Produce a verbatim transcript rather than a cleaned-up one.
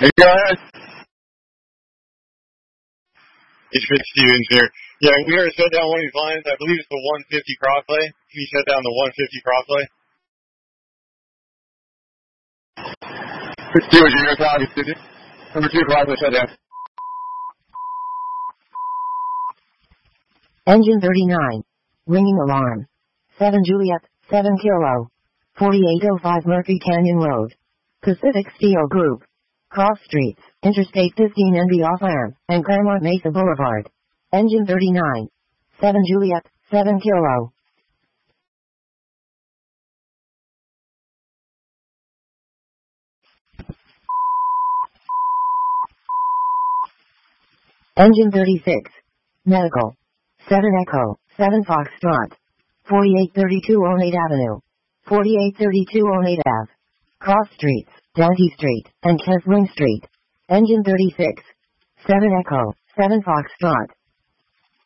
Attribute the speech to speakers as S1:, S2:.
S1: Hey, go ahead. H fifty-two engineer. Yeah, we are to shut down one of these lines. I believe it's the one fifty crosslay. Can you shut down the one fifty crosslay? fifty-two engineer, Calgary City. Number two crosslay shut down.
S2: Engine thirty-nine. Ringing alarm. seven Juliet, seven Kilo. forty-eight oh five Murphy Canyon Road. Pacific Steel Group. Cross Streets, Interstate fifteen N B off-ramp, and Claremont Mesa Boulevard. Engine thirty-nine. seven Juliet, seven Kilo. Engine thirty-six. Medical. seven Echo, seven Foxtrot. forty-eight thirty-two Oneida Avenue. forty-eight thirty-two Oneida Ave. Cross Streets, Dante Street, and Kesling Street. Engine thirty-six. seven Echo, seven Foxtrot.